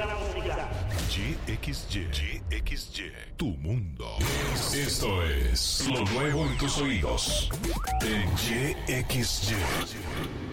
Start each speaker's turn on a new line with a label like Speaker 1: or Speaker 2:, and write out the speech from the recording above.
Speaker 1: buena música.
Speaker 2: YXY, tu mundo. Esto es lo nuevo en tus oídos. En YXY.